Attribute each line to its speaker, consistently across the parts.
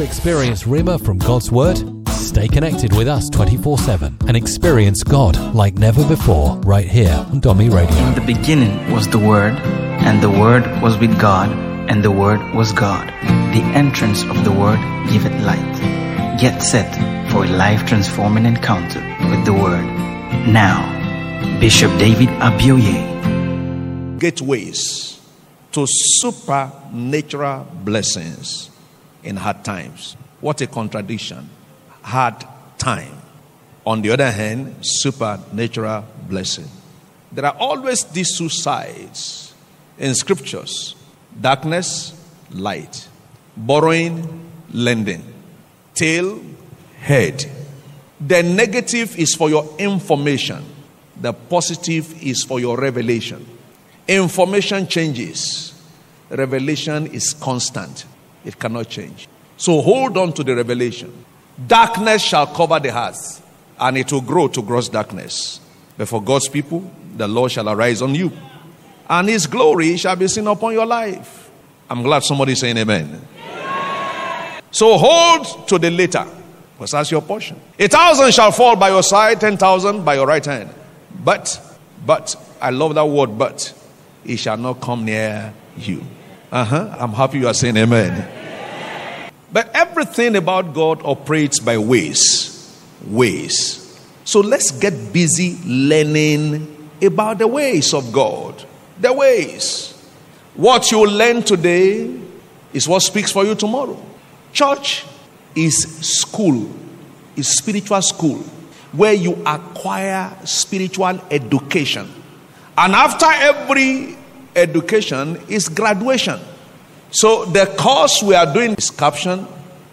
Speaker 1: experience Rhema from God's Word? Stay connected with us 24/7 and experience God like never before right here on Domi Radio.
Speaker 2: In the beginning was the Word, and the Word was with God, and the Word was God. The entrance of the Word giveth light. Get set for a life-transforming encounter with the Word. Now, Bishop David Abioye.
Speaker 3: Gateways to supernatural blessings in hard times. What a contradiction. Hard time. On the other hand, supernatural blessing. There are always these two sides in scriptures. Darkness, light. Borrowing, lending. Tail, head. The negative is for your information. The positive is for your revelation. Information changes. Revelation is constant. It cannot change. So hold on to the revelation. Darkness shall cover the hearts, and it will grow to gross darkness. But for God's people, the Lord shall arise on you, and his glory shall be seen upon your life. I'm glad somebody is saying amen. So hold to the later, because that's your portion. 1,000 shall fall by your side, 10,000 by your right hand. But, I love that word, but, it shall not come near you. I'm happy you are saying amen. But everything about God operates by ways. So let's get busy learning about the ways of God. The ways. What you learn today is what speaks for you tomorrow. Church is school, is spiritual school, where you acquire spiritual education. And after every education is graduation. So the course we are doing is captioned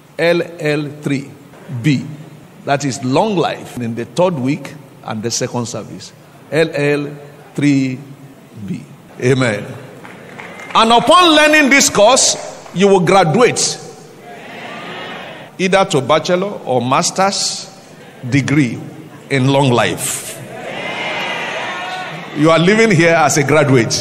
Speaker 3: LL3B. That is long life in the third week and the second service. LL3B. Amen. And upon learning this course, you will graduate either to bachelor or master's degree in long life. You are living here as a graduate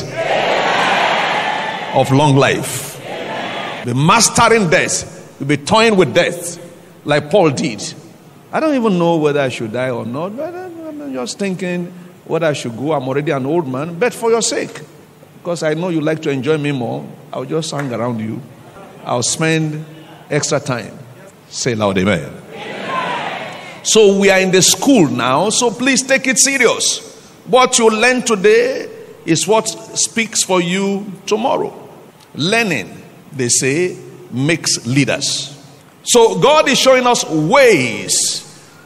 Speaker 3: of long life. Be mastering death. You'll be toying with death like Paul did. I don't even know whether I should die or not, but I'm just thinking whether I should go. I'm already an old man, but for your sake, because I know you like to enjoy me more, I'll just hang around you. I'll spend extra time. Say loud, amen. So we are in the school now, so please take it serious. What you learn today is what speaks for you tomorrow. Learning, they say, makes leaders. So God is showing us ways.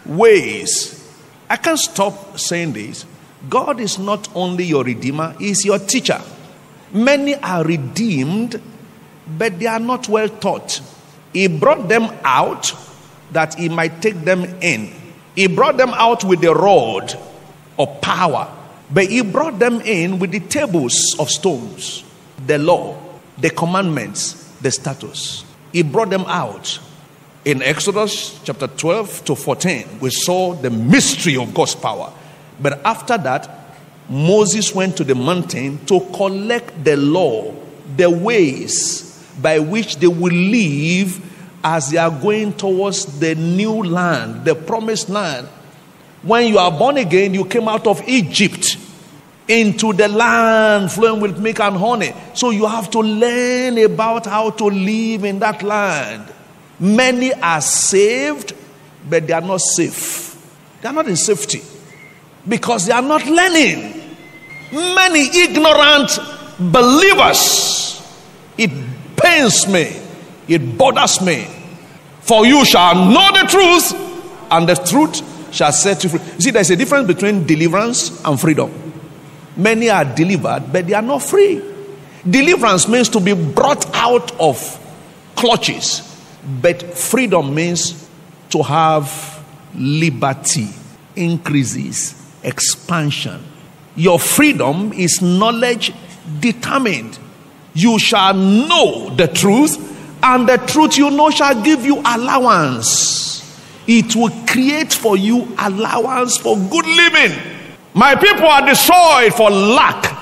Speaker 3: I can't stop saying this. God is not only your redeemer, he is your teacher. Many are redeemed, but they are not well taught. He brought them out that he might take them in. He brought them out with the rod of power, but he brought them in with the tables of stones, the law, the commandments, the status. He brought them out. In Exodus chapter 12 to 14, we saw the mystery of God's power. But after that, Moses went to the mountain to collect the law, the ways by which they will live as they are going towards the new land, the promised land. When you are born again, you came out of Egypt into the land flowing with milk and honey. So you have to learn about how to live in that land. Many are saved, but they are not safe. They are not in safety because they are not learning. Many ignorant believers. It pains me. It bothers me. For you shall know the truth, and the truth shall set you free. You see, there's a difference between deliverance and freedom. Many are delivered, but they are not free. Deliverance means to be brought out of clutches, but freedom means to have liberty, increases, expansion. Your freedom is knowledge determined. You shall know the truth, and the truth you know shall give you allowance. It will create for you allowance for good living. My people are destroyed for lack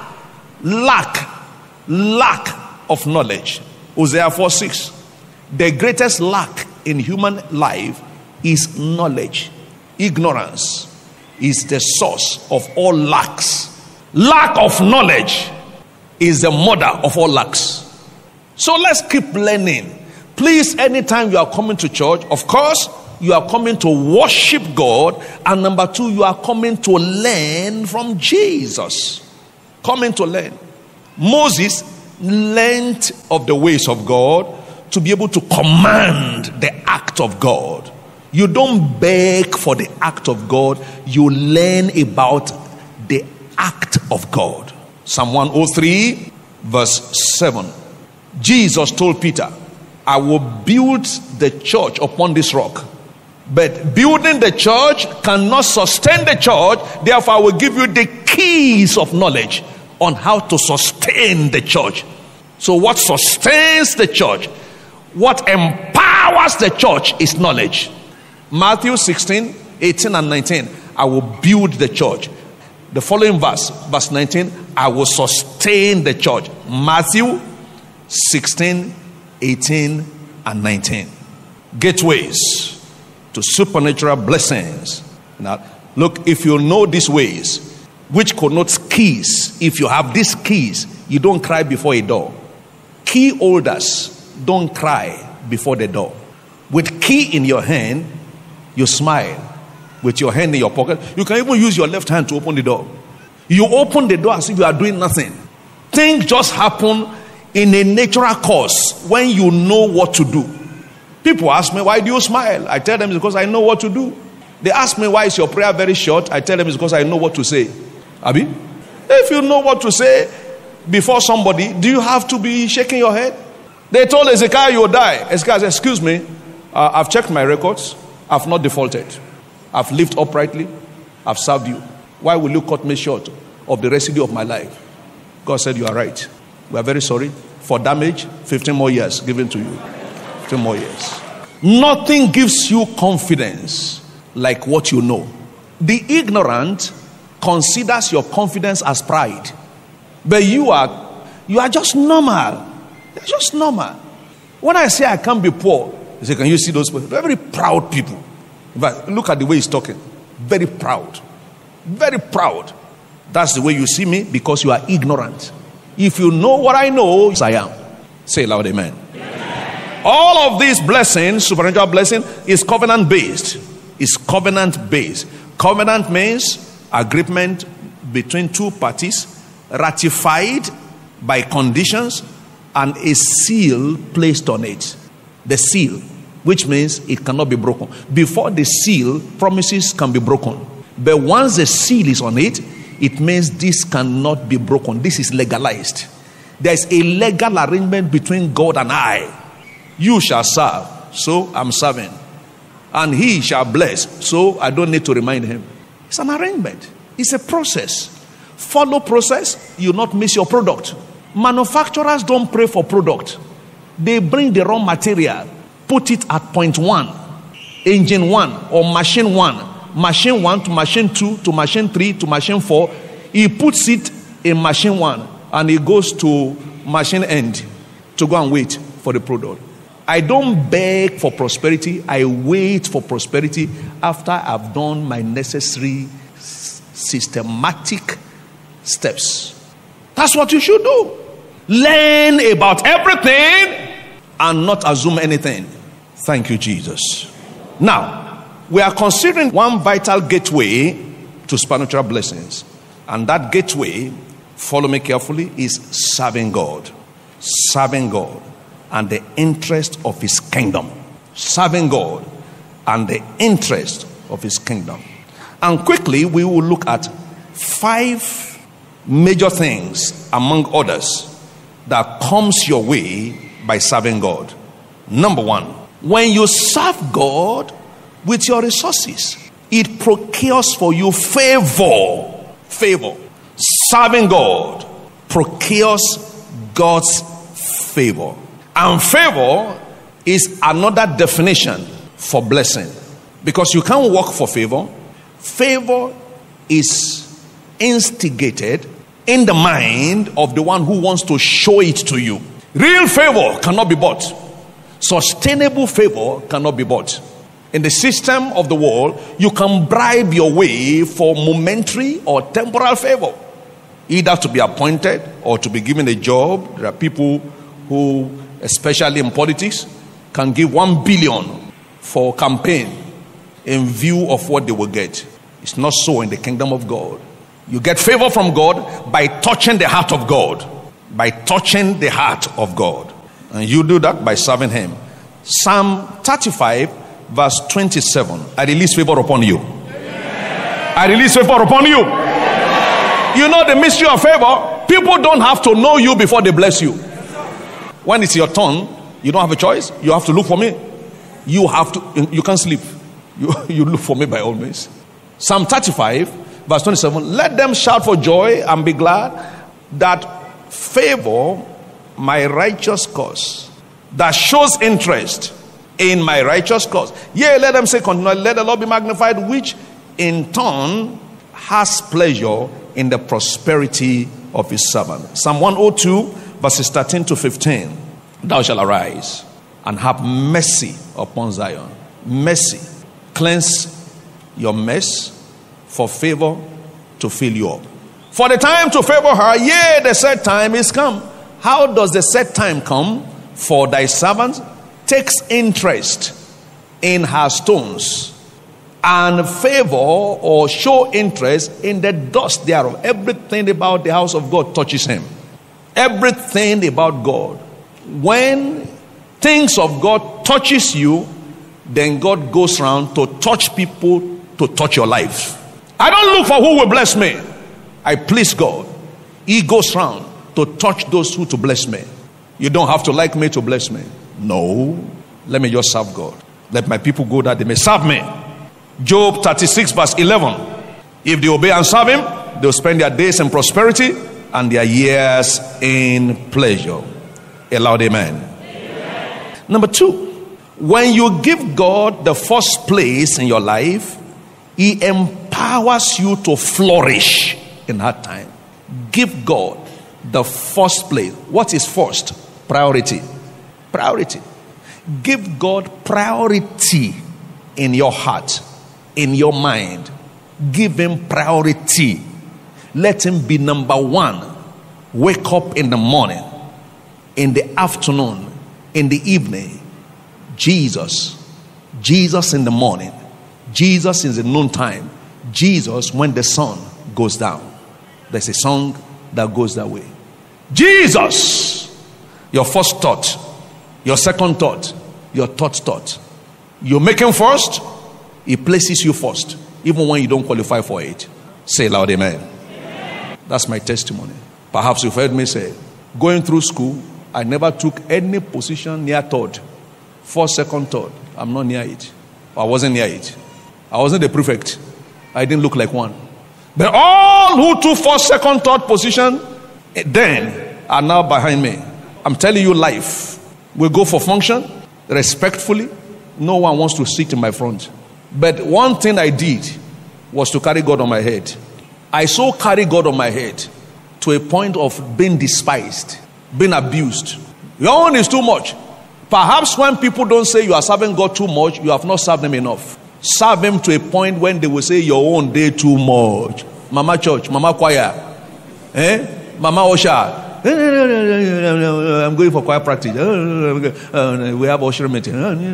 Speaker 3: of knowledge. Hosea 4:6. The greatest lack in human life is knowledge. Ignorance is the source of all lacks. Lack of knowledge is the mother of all lacks. So let's keep learning. Please, anytime you are coming to church, of course, you are coming to worship God. And number two, you are coming to learn from Jesus. Coming to learn. Moses learned of the ways of God to be able to command the act of God. You don't beg for the act of God. You learn about the act of God. Psalm 103 verse 7. Jesus told Peter, I will build the church upon this rock. But building the church cannot sustain the church. Therefore, I will give you the keys of knowledge on how to sustain the church. So what sustains the church, what empowers the church is knowledge. Matthew 16, 18 and 19. I will build the church. The following verse 19. I will sustain the church. Matthew 16, 18 and 19. Gateways to supernatural blessings. Now, look, if you know these ways, which connotes keys, if you have these keys, you don't cry before a door. Key holders don't cry before the door. With key in your hand, you smile. With your hand in your pocket, you can even use your left hand to open the door. You open the door as if you are doing nothing. Things just happen in a natural course when you know what to do. People ask me, why do you smile? I tell them it's because I know what to do. They ask me, why is your prayer very short? I tell them it's because I know what to say. Abi? If you know what to say before somebody, do you have to be shaking your head? They told Ezekiel you will die. Ezekiel said, excuse me, I've checked my records. I've not defaulted. I've lived uprightly. I've served you. Why will you cut me short of the residue of my life? God said, you are right. We are very sorry. For damage, 15 more years given to you. 15 more years. Nothing gives you confidence like what you know. The ignorant considers your confidence as pride. But you are just normal. You're just normal. When I say I can't be poor, you say, can you see those people? They're very proud people. But look at the way he's talking. Very proud. Very proud. That's the way you see me because you are ignorant. If you know what I know, I am. Say loud, amen. Amen. All of these blessings, supernatural blessing, is covenant based. Is covenant based. Covenant means agreement between two parties, ratified by conditions, and a seal placed on it. The seal, which means it cannot be broken. Before the seal, promises can be broken. But once the seal is on it, it means this cannot be broken. This is legalized. There is a legal arrangement between God and I. You shall serve, so I'm serving. And he shall bless, so I don't need to remind him. It's an arrangement. It's a process. Follow process, you not miss your product. Manufacturers don't pray for product. They bring the raw material, put it at point 1, engine 1 or machine 1. Machine 1 to machine 2 to machine 3 to machine 4. He puts it in machine 1 and he goes to machine end to go and wait for the product. I don't beg for prosperity. I wait for prosperity after I've done my necessary systematic steps. That's what you should do. Learn about everything and not assume anything. Thank you, Jesus. Now, we are considering one vital gateway to supernatural blessings. And that gateway, follow me carefully, is serving God. Serving God and the interest of his kingdom. Serving God and the interest of his kingdom. And quickly, we will look at 5 major things, among others, that comes your way by serving God. Number 1, when you serve God with your resources, it procures for you favor. Favor. Serving God procures God's favor. And favor is another definition for blessing. Because you can't work for favor. Favor is instigated in the mind of the one who wants to show it to you. Real favor cannot be bought. Sustainable favor cannot be bought. In the system of the world, you can bribe your way for momentary or temporal favor, either to be appointed or to be given a job. There are people who, especially in politics, can give 1 billion for campaign in view of what they will get. It's not so in the kingdom of God. You get favor from God by touching the heart of God. By touching the heart of God. And you do that by serving Him. Psalm 35 verse 27. I release favor upon you. I release favor upon you. You know the mystery of favor. People don't have to know you before they bless you. When it's your turn, you don't have a choice. You have to look for me. You can't sleep. You look for me by all means. Psalm 35 verse 27. Let them shout for joy and be glad that favor my righteous cause, that shows interest in my righteous cause. Yea, let them say continually, let the Lord be magnified, which in turn has pleasure in the prosperity of his servant. Psalm 102 verses 13 to 15. Thou shalt arise and have mercy upon Zion. Mercy. Cleanse your mess for favor to fill you up. For the time to favor her, yea, the set time is come. How does the set time come? For thy servant takes interest in her stones, and favor or show interest in the dust thereof. Everything about the house of God touches him. Everything about God. When things of God touches you, then God goes around to touch people, to touch your life. I don't look for who will bless me. I please God. He goes round to touch those who to bless me. You don't have to like me to bless me. No. Let me just serve God. Let my people go that they may serve me. Job 36 verse 11. If they obey and serve him, they'll spend their days in prosperity and their years in pleasure. A loud amen. Amen. Number 2, when you give God the first place in your life, he empowers you to flourish in hard time. Give God the first place. What is first? Priority. Priority. Give God priority in your heart, in your mind. Give him priority. Let him be number one. Wake up in the morning, in the afternoon, in the evening. Jesus in the morning, Jesus in the noontime, Jesus when the sun goes down. There's a song that goes that way. Jesus, your first thought, your second thought, your third thought. You make him first, he places you first, even when you don't qualify for it. Say loud amen. Amen. That's my testimony. Perhaps you've heard me say, going through school, I never took any position near third. First, second, third. I'm not near it. I wasn't near it. I wasn't the prefect. I didn't look like one. But all who took first, second, third position then are now behind me. I'm telling you, life will go for function respectfully. No one wants to sit in my front. But one thing I did was to carry God on my head. I so carry God on my head to a point of being despised, being abused. Your own is too much. Perhaps when people don't say you are serving God too much, you have not served him enough. Serve him to a point when they will say your own day too much. Mama church, mama choir, mama usher. I'm going for choir practice. We have usher meeting.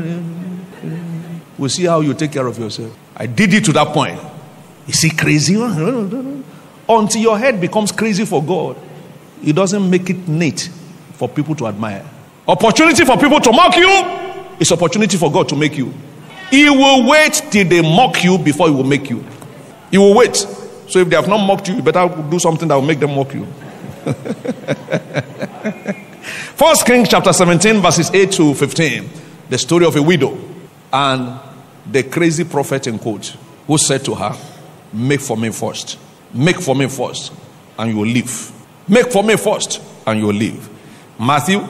Speaker 3: We'll see how you take care of yourself. I did it to that point. Is he crazy? Until your head becomes crazy for God, it doesn't make it neat for people to admire. Opportunity for people to mock you is opportunity for God to make you. He will wait till they mock you before he will make you. He will wait. So if they have not mocked you, you better do something that will make them mock you. 1 Kings chapter 17 verses 8 to 15. The story of a widow and the crazy prophet in quote, who said to her, make for me first. Make for me first and you will live. Make for me first and you will live. Matthew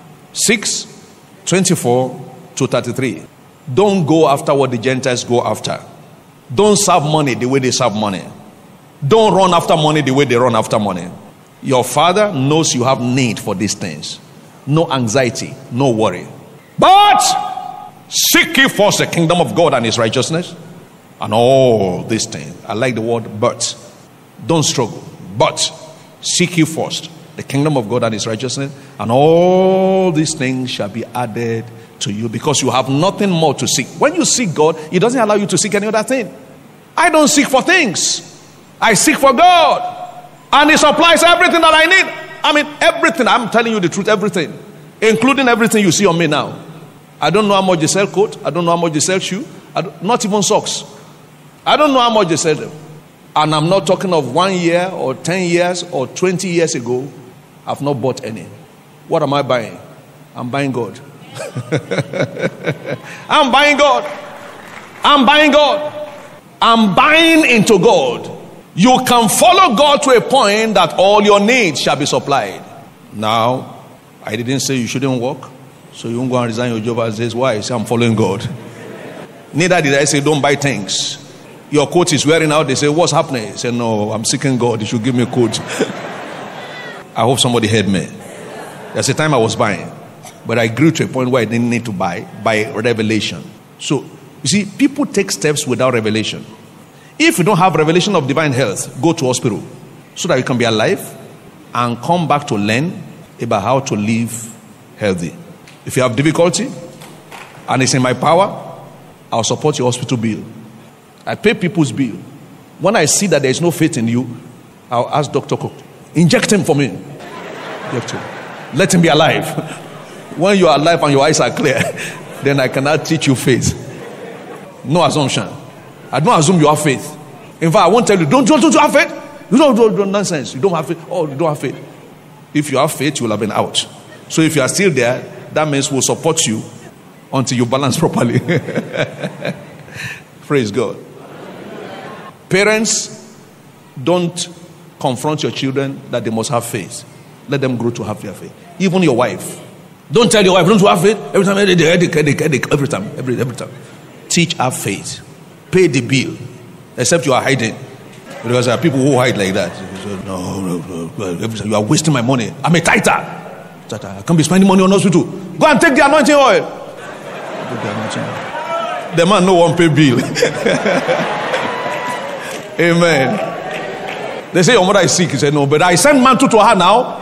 Speaker 3: 6:24 to 33. Don't go after what the Gentiles go after. Don't serve money the way they serve money. Don't run after money the way they run after money. Your father knows you have need for these things. No anxiety, no worry. But seek ye first the kingdom of God and his righteousness, and all these things. I like the word but. Don't struggle. But seek ye first the kingdom of God and his righteousness, and all these things shall be added to you, because you have nothing more to seek. When you seek God, he doesn't allow you to seek any other thing. I don't seek for things. I seek for God, and he supplies everything that I need. I mean, everything. I'm telling you the truth, everything, including everything you see on me now. I don't know how much they sell coat. I don't know how much they sell shoe. Not even socks. I don't know how much they sell them. And I'm not talking of 1 year or 10 years or 20 years ago. I've not bought any. What am I buying? I'm buying God. I'm buying God. I'm buying God. I'm buying into God. You can follow God to a point that all your needs shall be supplied. Now, I didn't say you shouldn't work, so you won't go and resign your job and say, why? I say, I'm following God. Neither did I say, don't buy things. Your coat is wearing out. They say, what's happening? I say, no, I'm seeking God. You should give me a coat. I hope somebody heard me. There's a time I was buying, but I grew to a point where I didn't need to buy by revelation. So, you see, people take steps without revelation. If you don't have revelation of divine health, go to hospital so that you can be alive and come back to learn about how to live healthy. If you have difficulty and it's in my power, I'll support your hospital bill. I pay people's bill. When I see that there is no faith in you, I'll ask Dr. Cook, inject him for me. Inject him. Let him be alive. When you are alive and your eyes are clear, then I cannot teach you faith. No assumption. I don't assume you have faith. In fact, I won't tell you, don't you have faith? You don't nonsense. You don't have faith. Oh, you don't have faith. If you have faith, you will have been out. So if you are still there, that means we'll support you until you balance properly. Praise God. Parents, don't confront your children that they must have faith. Let them grow to have their faith. Even your wife. Don't tell your wife, don't you have faith? Every time, every time. Teach her faith. Pay the bill. Except you are hiding. Because there are people who hide like that. No. Every time you are wasting my money. I'm a tither. I can't be spending money on hospital. Go and take the anointing oil. The man no one pay bill. Amen. They say your mother is sick. He said no, but I send mantle to her now.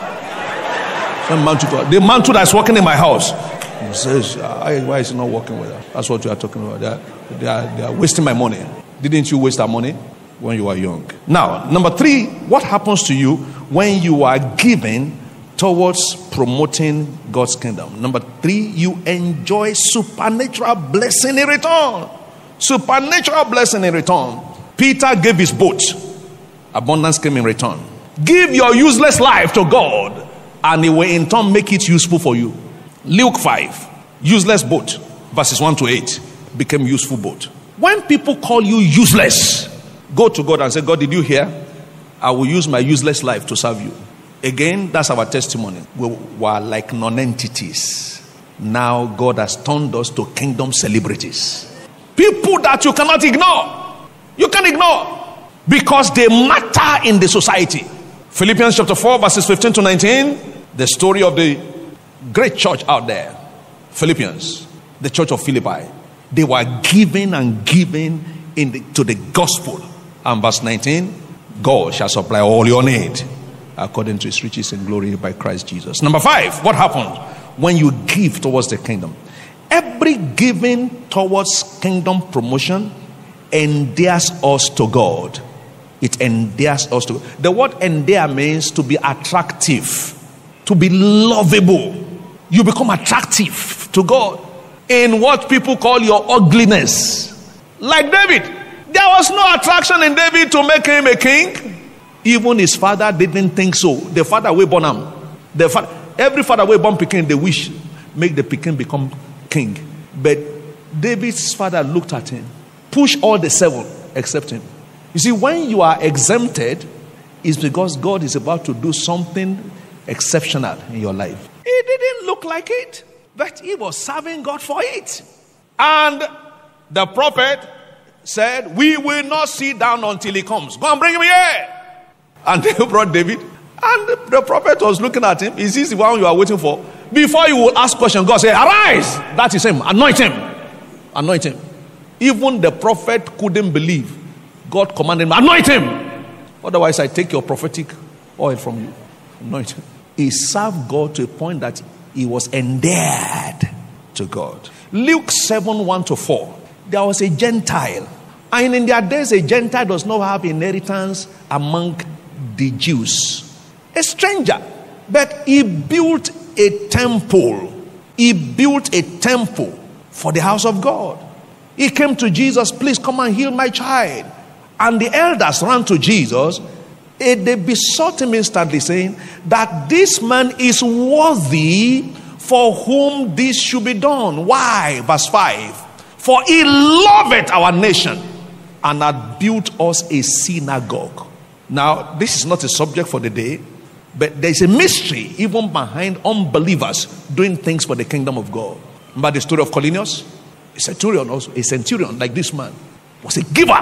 Speaker 3: Send mantle to her. The mantle that's working in my house. He says, why is he not working with her? That's what you are talking about. They are wasting my money. Didn't you waste our money when you were young? Now, number 3, what happens to you when you are giving towards promoting God's kingdom? Number 3, you enjoy supernatural blessing in return. Supernatural blessing in return. Peter gave his boat. Abundance came in return. Give your useless life to God, and he will in turn make it useful for you. Luke 5, useless boat, verses 1 to 8, became useful boat. When people call you useless, go to God and say, God, did you hear? I will use my useless life to serve you. Again, that's our testimony. We were like non-entities. Now God has turned us to kingdom celebrities. People that you cannot ignore. You can't ignore. Because they matter in the society. Philippians chapter 4, verses 15 to 19. The story of the great church out there. Philippians, the church of Philippi. They were giving and giving to the gospel. And verse 19, God shall supply all your need according to his riches in glory by Christ Jesus. Number 5, what happens when you give towards the kingdom? Every giving towards kingdom promotion endears us to God. It endears us to God. The word endear means to be attractive, to be lovable. You become attractive to God in what people call your ugliness. Like David, there was no attraction in David to make him a king. Even his father didn't think so. The father will born him. Every father will born Pekin, they wish make the Pekin become king. But David's father looked at him, push all the 7 except him. You see, when you are exempted, it's because God is about to do something exceptional in your life. He didn't look like it, but he was serving God for it. And the prophet said, we will not sit down until he comes. Go and bring him here. And they brought David. And the prophet was looking at him. Is this the one you are waiting for? Before you will ask questions, God say, arise. That is him. Anoint him. Anoint him. Even the prophet couldn't believe. God commanded him, anoint him. Otherwise, I take your prophetic oil from you. Anoint him. He served God to a point that he was endeared to God. Luke 7:1-4. There was a Gentile. And in their days, a Gentile does not have inheritance among the Jews. A stranger. But he built a temple. He built a temple for the house of God. He came to Jesus, please come and heal my child. And the elders ran to Jesus. They besought him instantly, saying that this man is worthy for whom this should be done. Why? Verse 5. For he loveth our nation and had built us a synagogue. Now, this is not a subject for the day, but there's a mystery even behind unbelievers doing things for the kingdom of God. Remember the story of Cornelius? A centurion like this man was a giver.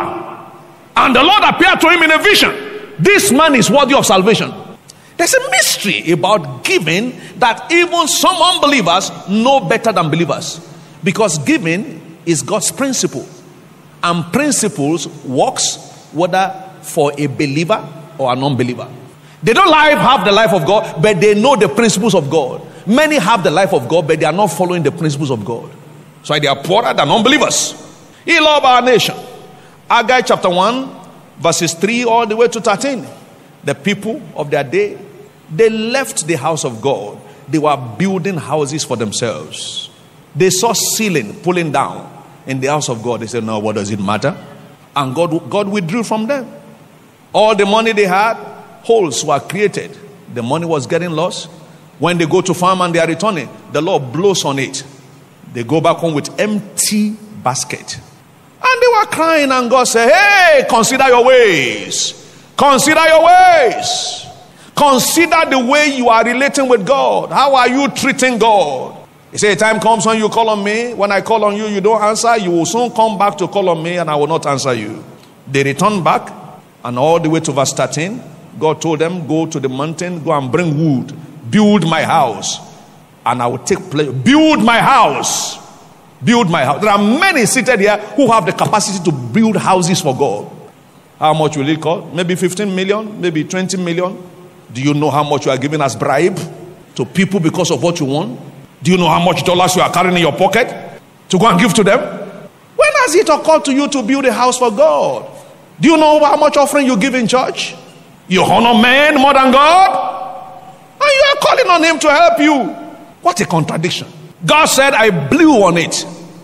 Speaker 3: And the Lord appeared to him in a vision. This man is worthy of salvation. There's a mystery about giving that even some unbelievers know better than believers. Because giving is God's principle. And principles works whether for a believer or an unbeliever. They don't have the life of God, but they know the principles of God. Many have the life of God, but they are not following the principles of God. So they are poorer than unbelievers. He loved our nation. Haggai chapter 1, verses 3 all the way to 13. The people of their day, they left the house of God. They were building houses for themselves. They saw ceiling pulling down in the house of God. They said, no, what does it matter? And God withdrew from them. All the money they had, holes were created. The money was getting lost. When they go to farm and they are returning, the Lord blows on it. They go back home with empty basket. And they were crying, and God said, hey, consider your ways. Consider your ways. Consider the way you are relating with God. How are you treating God? He said, a time comes when you call on me. When I call on you, you don't answer. You will soon come back to call on me, and I will not answer you. They returned back, and all the way to verse 13, God told them, go to the mountain, go and bring wood. Build my house, and I will take pleasure. Build my house. Build my house. There are many seated here who have the capacity to build houses for God. How much will it cost? Maybe 15 million, maybe 20 million. Do you know how much you are giving as bribe to people because of what you want? Do you know how much dollars you are carrying in your pocket to go and give to them? When has it occurred to you to build a house for God? Do you know how much offering you give in church? You honor men more than God? And you are calling on him to help you. What a contradiction. God said, I blew on it.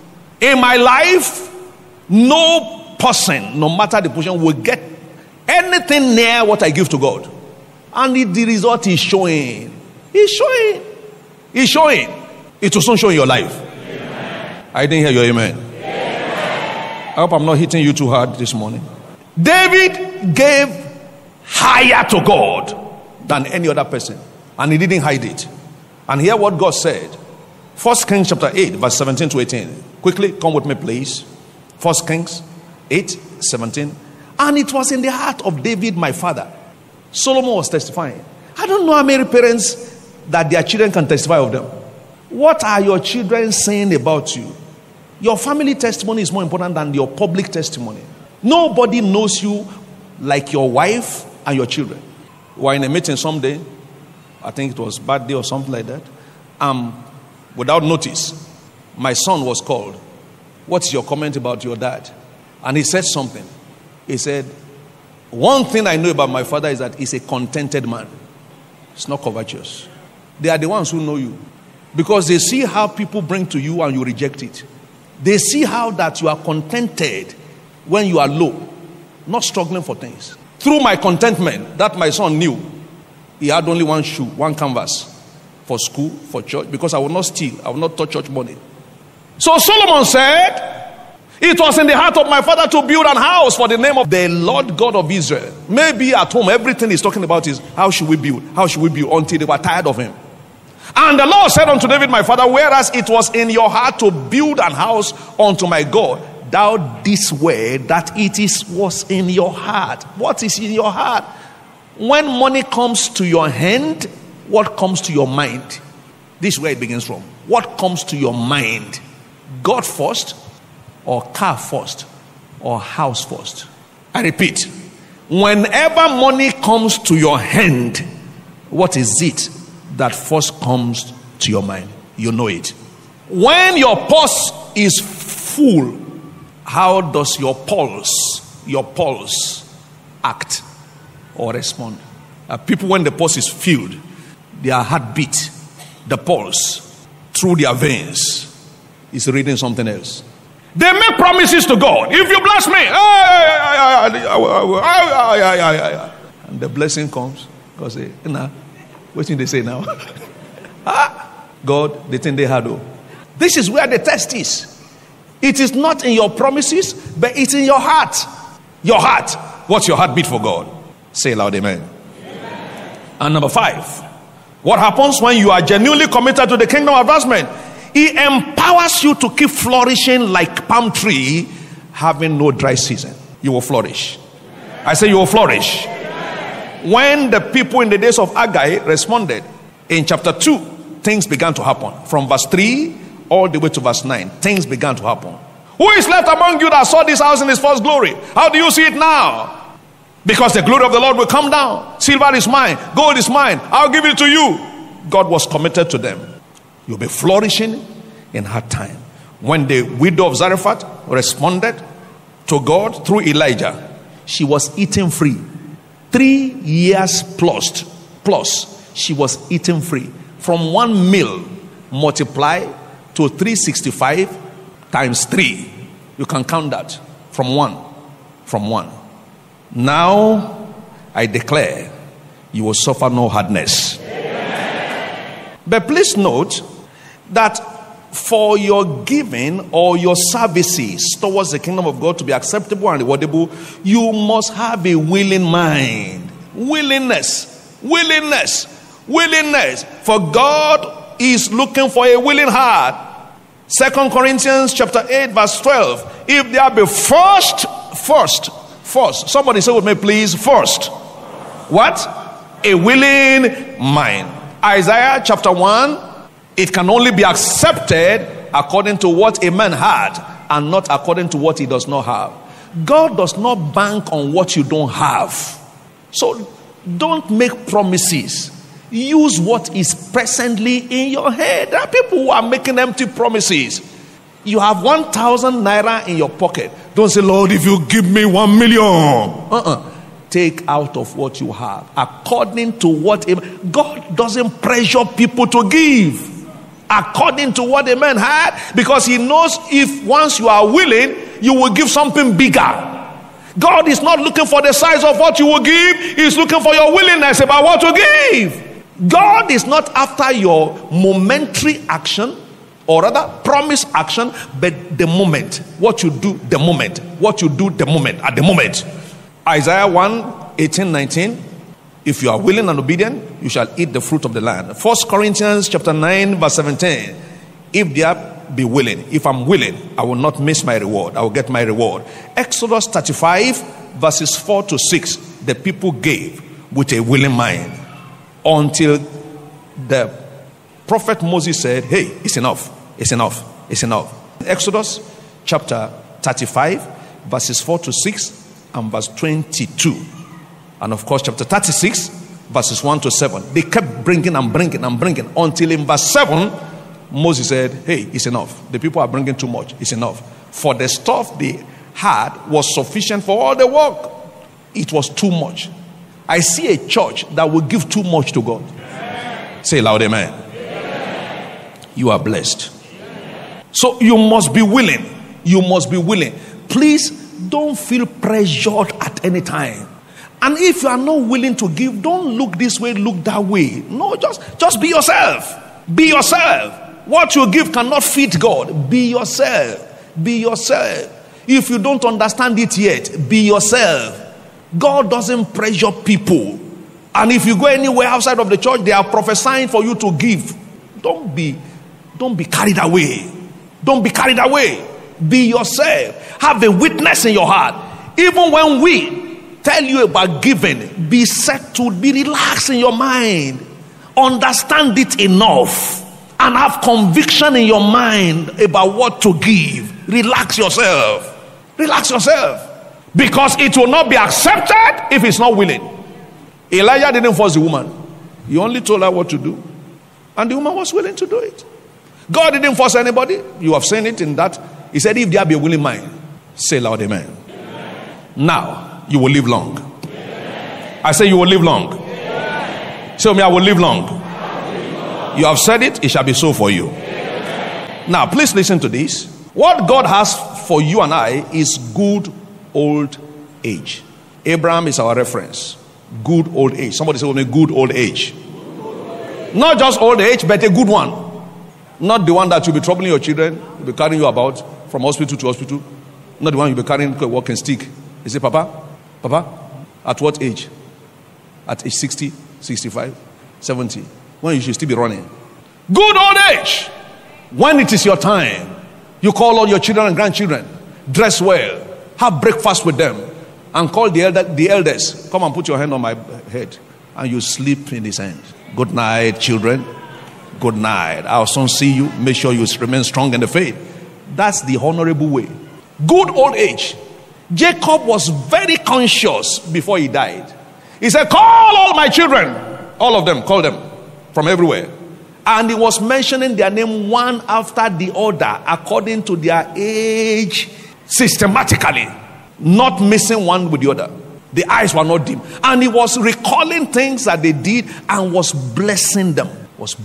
Speaker 3: In my life, no person, no matter the position, will get anything near what I give to God. And the result is showing. He's showing. He's showing. It will soon show in your life. Amen. I didn't hear your amen. Amen. I hope I'm not hitting you too hard this morning. David gave higher to God than any other person. And he didn't hide it. And hear what God said. 1 Kings chapter 8, verse 17 to 18. Quickly, come with me, please. 1 Kings 8, 17. And it was in the heart of David, my father. Solomon was testifying. I don't know how many parents that their children can testify of them. What are your children saying about you? Your family testimony is more important than your public testimony. Nobody knows you like your wife and your children. We were in a meeting someday. I think it was birthday or something like that. Without notice, my son was called. What's your comment about your dad? And he said something. He said, one thing I know about my father is that he's a contented man. It's not covetous. They are the ones who know you. Because they see how people bring to you and you reject it. They see how that you are contented when you are low. Not struggling for things. Through my contentment, that my son knew. He had only one shoe, one canvas. For school, for church. Because I will not steal. I will not touch church money. So Solomon said, it was in the heart of my father to build an house for the name of the Lord God of Israel. Maybe at home, everything he's talking about is, how should we build? How should we build? Until they were tired of him. And the Lord said unto David, my father, whereas it was in your heart to build an house unto my God, thou didst swear that was in your heart. What is in your heart? When money comes to your hand, what comes to your mind? This is where it begins from. What comes to your mind? God first, or car first, or house first? I repeat, whenever money comes to your hand, what is it that first comes to your mind? You know it. When your pulse is full, how does your pulse act or respond? People, when the pulse is filled, their heartbeat, the pulse through their veins is reading something else. They make promises to God. If you bless me, and the blessing comes. God say, nah, what did they say now? God, the thing they had. This is where the test is. It is not in your promises, but it's in your heart. Your heart. What's your heartbeat for God? Say loud, amen. And number 5, what happens when you are genuinely committed to the kingdom advancement? He empowers you to keep flourishing like palm tree, having no dry season. You will flourish. I say you will flourish. When the people in the days of Haggai responded, in chapter 2, things began to happen. From verse 3 all the way to verse 9, things began to happen. Who is left among you that saw this house in its first glory? How do you see it now? Because the glory of the Lord will come down. Silver is mine, gold is mine, I'll give it to you. God was committed to them. You'll be flourishing in hard time. When the widow of Zarephath responded to God through Elijah, she was eating free. 3 years plus she was eating free. From 1 meal multiply to 365 times 3. You can count that from one. Now I declare you will suffer no hardness. Amen. But please note that for your giving or your services towards the kingdom of God to be acceptable and rewardable, you must have a willing mind. Willingness. For God is looking for a willing heart. 2 Corinthians chapter 8 verse 12. If there be first. Somebody say with me please, first. What? A willing mind. Isaiah chapter 1. It can only be accepted according to what a man had and not according to what he does not have. God does not bank on what you don't have. So don't make promises. Use what is presently in your head. There are people who are making empty promises. You have 1,000 naira in your pocket. Don't say, Lord, if you give me 1 million. Take out of what you have. According to what God doesn't pressure people to give. According to what a man had, because he knows if once you are willing, you will give something bigger. God is not looking for the size of what you will give. He's looking for your willingness about what to give. God is not after your momentary action, or rather promise action, but the moment. What you do the moment. What you do the moment. At the moment. Isaiah 1:18-19. If you are willing and obedient, you shall eat the fruit of the land. 1 Corinthians chapter 9 verse 17. If there be willing, if I'm willing, I will not miss my reward. I will get my reward. Exodus 35 verses 4-6. The people gave with a willing mind until the prophet Moses said, hey, it's enough. Exodus chapter 35 verses 4-6 and verse 22. And of course, chapter 36, verses 1-7. They kept bringing until in verse 7, Moses said, hey, it's enough. The people are bringing too much. It's enough. For the stuff they had was sufficient for all the work. It was too much. I see a church that will give too much to God. Amen. Say loud, amen. Amen. You are blessed. Amen. So you must be willing. Please don't feel pressured at any time. And if you are not willing to give, don't look this way, look that way. No, just be yourself. Be yourself. What you give cannot fit God. Be yourself. If you don't understand it yet, be yourself. God doesn't pressure people. And if you go anywhere outside of the church, they are prophesying for you to give. Don't be carried away. Be yourself. Have a witness in your heart. Even when we tell you about giving, be settled, be relaxed in your mind. Understand it enough. and have conviction in your mind about what to give. Relax yourself. Relax yourself. Because it will not be accepted if it's not willing. Elijah didn't force the woman. He only told her what to do. And the woman was willing to do it. God didn't force anybody. You have seen it in that. He said, if there be a willing mind, say loud amen. Now, you will live long. I say you will live long. Say me, I will live long. You have said it, it shall be so for you. Now, please listen to this. What God has for you and I is good old age. Abraham is our reference. Good old age. Somebody say with me, good old age. Not just old age, but a good one. Not the one that will be troubling your children, will be carrying you about from hospital to hospital. Not the one you'll be carrying a walking stick. You say, Papa, at what age? At age 60, 65, 70. When you should still be running. Good old age. When it is your time, you call all your children and grandchildren. Dress well. Have breakfast with them. And call the elders. Come and put your hand on my head. And you sleep in his hand. Good night, children. Good night. I'll soon see you. Make sure you remain strong in the faith. That's the honorable way. Good old age. Jacob was very conscious before he died. He said, call all my children. All of them, call them from everywhere. And he was mentioning their name one after the other according to their age, systematically, not missing one with the other. The eyes were not dim. And he was recalling things that they did and was blessing them.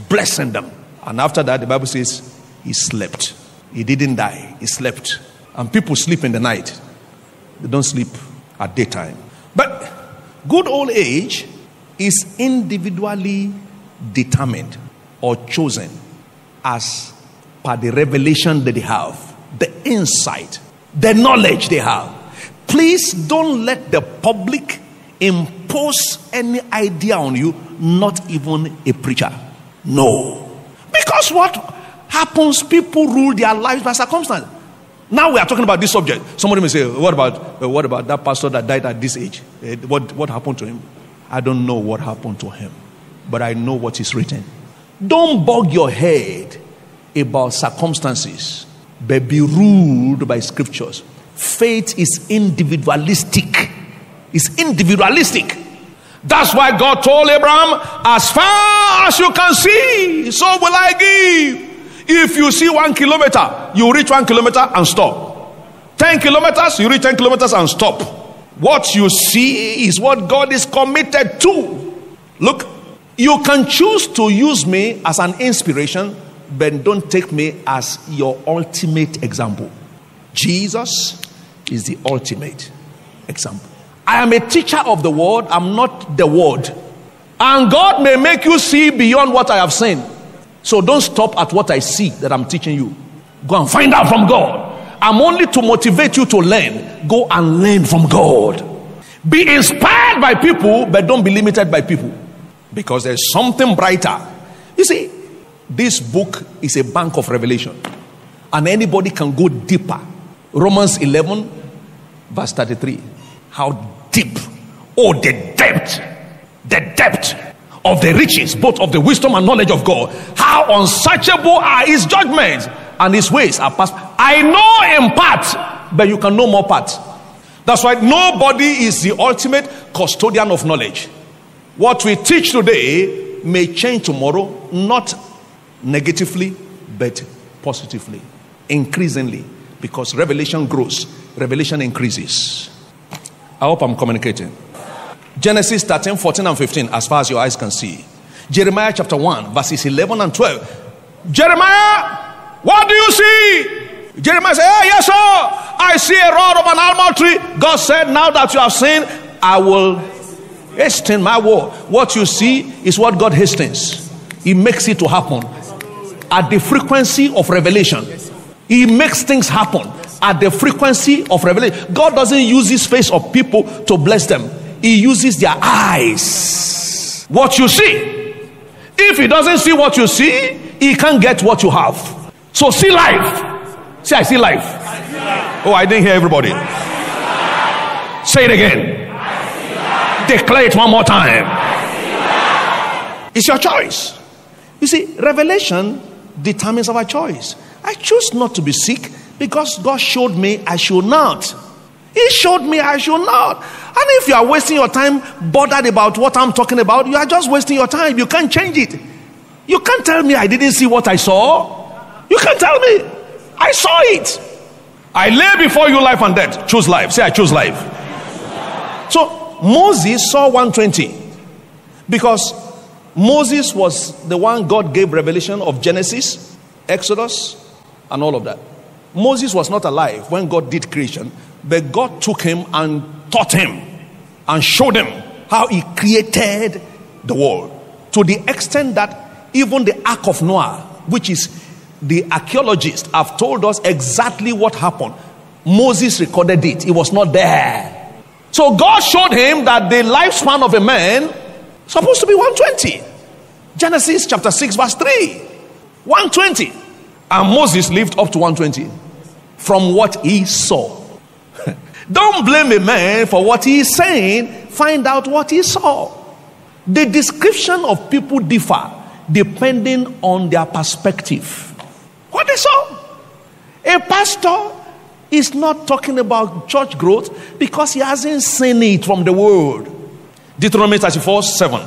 Speaker 3: And after that, the Bible says he slept. He didn't die. He slept. And people sleep in the night. They don't sleep at daytime. But good old age is individually determined or chosen as per the revelation that they have, the insight, the knowledge they have. Please don't let the public impose any idea on you, not even a preacher. No. Because what happens, people rule their lives by circumstance. Now we are talking about this subject. Somebody may say, what about that pastor that died at this age? What happened to him? I don't know what happened to him, but I know what is written. Don't bog your head about circumstances, but be ruled by scriptures. Faith is individualistic. It's individualistic. That's why God told Abraham, as far as you can see, so will I give. If you see 1 kilometer, you reach 1 kilometer and stop. 10 kilometers, you reach 10 kilometers and stop. What you see is what God is committed to. Look, you can choose to use me as an inspiration, but don't take me as your ultimate example. Jesus is the ultimate example. I am a teacher of the word. I'm not the word. And God may make you see beyond what I have seen. So don't stop at what I see that I'm teaching you. Go and find out from God. I'm only to motivate you to learn. Go and learn from God. Be inspired by people, but don't be limited by people. Because there's something brighter. You see, this book is a bank of revelation. And anybody can go deeper. Romans 11, verse 33. How deep, oh, the depth of the riches, both of the wisdom and knowledge of God. How unsearchable are his judgments, and his ways are past. I know in part, but you can know more part. That's why nobody is the ultimate custodian of knowledge. What we teach today may change tomorrow, not negatively, but positively, increasingly, because revelation grows, revelation increases. I hope I'm communicating. Genesis 13, 14 and 15, as far as your eyes can see. Jeremiah chapter 1, verses 11 and 12. Jeremiah, what do you see? Jeremiah said, hey, yes, sir. I see a rod of an almond tree. God said, now that you have seen, I will hasten my word. What you see is what God hastens. He makes it to happen at the frequency of revelation. He makes things happen at the frequency of revelation. God doesn't use his face of people to bless them. He uses their eyes. What you see. If he doesn't see what you see, he can't get what you have. So see life. Say, I see life. Oh, I didn't hear everybody. Say it again. Declare it one more time. It's your choice. You see, revelation determines our choice. I choose not to be sick because God showed me I should not. He showed me I should not. And if you are wasting your time bothered about what I'm talking about, you are just wasting your time. You can't change it. You can't tell me I didn't see what I saw. You can't tell me. I saw it. I lay before you life and death. Choose life. Say, I choose life. So Moses saw 120 because Moses was the one God gave revelation of Genesis, Exodus, and all of that. Moses was not alive when God did creation, but God took him and taught him and showed him how he created the world, to the extent that even the Ark of Noah, which is the archaeologists have told us exactly what happened. Moses recorded it. He was not there. So God showed him that the lifespan of a man is supposed to be 120. Genesis chapter 6 verse 3. 120. And Moses lived up to 120 from what he saw. Don't blame a man for what he is saying. Find out what he saw. The description of people differ depending on their perspective. What they saw. A pastor is not talking about church growth because he hasn't seen it from the word. Deuteronomy 34:7.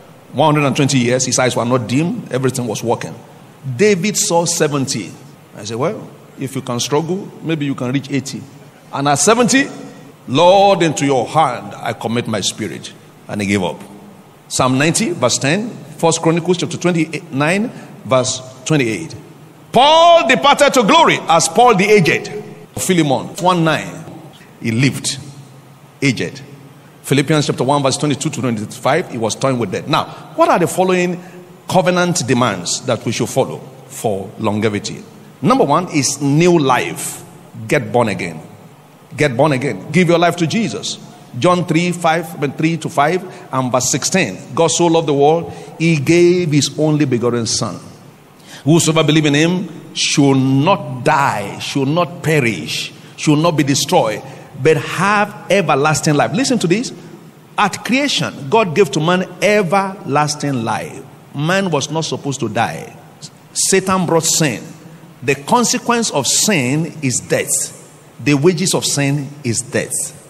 Speaker 3: 120 years, his eyes were not dim, everything was working. David saw 70. I said, well, if you can struggle, maybe you can reach 80. And at 70, Lord, into your hand I commit my spirit. And he gave up. Psalm 90 verse 10. 1 Chronicles chapter 29 verse 28. Paul departed to glory as Paul the aged. Philemon 1:9. He lived aged. Philippians chapter 1 verse 22 to 25. He was toying with death. Now, what are the following covenant demands that we should follow for longevity? Number one is new life. Get born again. Get born again. Give your life to Jesus. John 3 to 5 and verse 16. God so loved the world, he gave his only begotten son. Whosoever believe in him should not die, should not perish, should not be destroyed, but have everlasting life. Listen to this. At creation, God gave to man everlasting life. Man was not supposed to die. Satan brought sin. The consequence of sin is death. The wages of sin is death.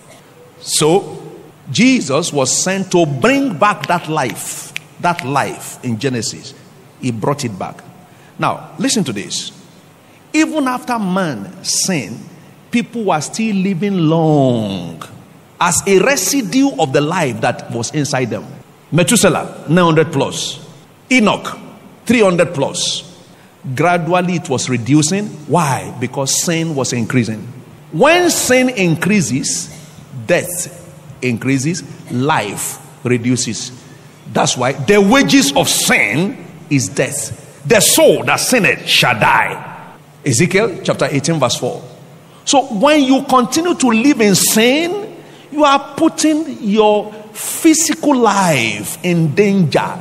Speaker 3: So, Jesus was sent to bring back that life. That life in Genesis. He brought it back. Now, listen to this. Even after man sinned, people were still living long as a residue of the life that was inside them. Methuselah, 900 plus. Enoch, 300 plus. Gradually it was reducing. Why? Because sin was increasing. When sin increases, death increases, life reduces. That's why the wages of sin is death. The soul that sinned shall die. Ezekiel chapter 18 verse 4. So when you continue to live in sin, you are putting your physical life in danger.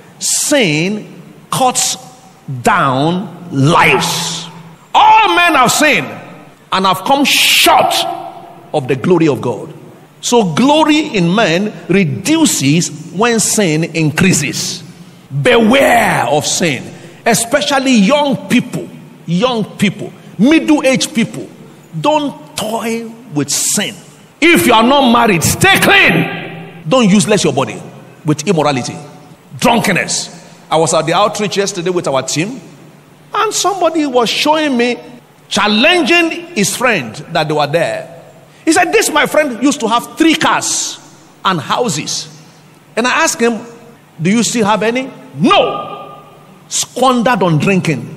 Speaker 3: Sin cuts down lives. All men have sinned and have come short of the glory of God. So glory in man reduces when sin increases. Beware of sin. Especially young people, middle-aged people. Don't toy with sin. If you are not married, stay clean. Don't useless your body with immorality, drunkenness. I was at the outreach yesterday with our team, and somebody was showing me, challenging his friend that they were there. He said, this my friend used to have 3 cars and houses. And I asked him, do you still have any? No. Squandered on drinking.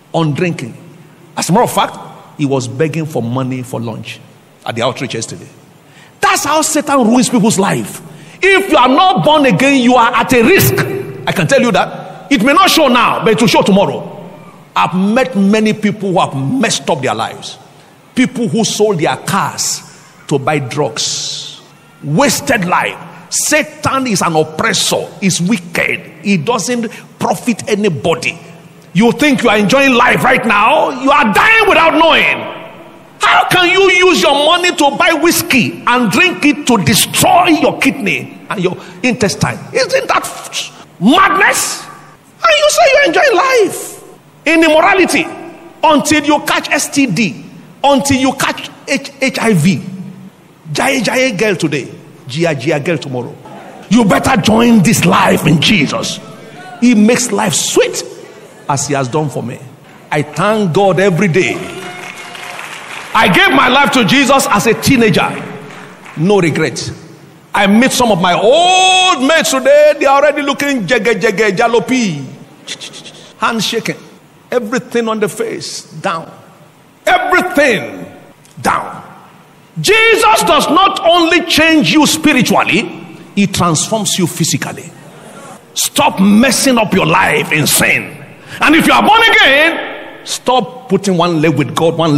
Speaker 3: As a matter of fact, he was begging for money for lunch at the outreach yesterday. That's how Satan ruins people's life. If you are not born again, you are at a risk. I can tell you that. It may not show now, but it will show tomorrow. I've met many people who have messed up their lives. People who sold their cars to buy drugs. Wasted life. Satan is an oppressor. He's wicked. He doesn't profit anybody. You think you are enjoying life right now? You are dying without knowing. How can you use your money to buy whiskey and drink it to destroy your kidney and your intestine? Isn't that madness? And you say you're enjoying life. in immorality, until you catch STD, until you catch HIV. Jaya girl today, Gia girl tomorrow. You better join this life in Jesus. He makes life sweet, as he has done for me. I thank God every day. I gave my life to Jesus as a teenager. No regret. I meet some of my old mates today. They are already looking jalopi. Hands shaking. Everything on the face down. Everything down. Jesus does not only change you spiritually, he transforms you physically. Stop messing up your life in sin. And if you are born again, stop putting one leg with God, one leg